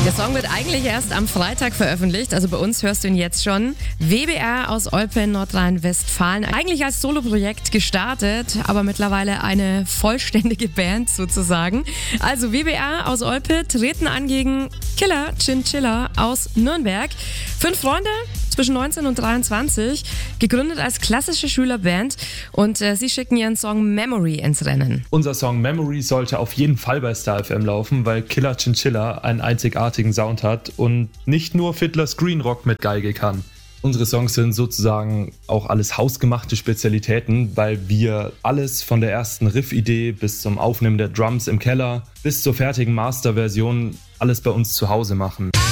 Der Song wird eigentlich erst am Freitag veröffentlicht, also bei uns hörst du ihn jetzt schon. WBR aus Olpe, Nordrhein-Westfalen, eigentlich als Soloprojekt gestartet, aber mittlerweile eine vollständige Band sozusagen. Also WBR aus Olpe treten an gegen Killer Chinchilla aus Nürnberg. 5 Freunde zwischen 19 und 23, gegründet als klassische Schülerband und sie schicken ihren Song Memory ins Rennen. Unser Song Memory sollte auf jeden Fall bei Star FM laufen, weil Killer Chinchilla einen einzigartigen Sound hat und nicht nur Fiddler's Green Rock mit Geige kann. Unsere Songs sind sozusagen auch alles hausgemachte Spezialitäten, weil wir alles von der ersten Riff-Idee bis zum Aufnehmen der Drums im Keller bis zur fertigen Masterversion alles bei uns zu Hause machen.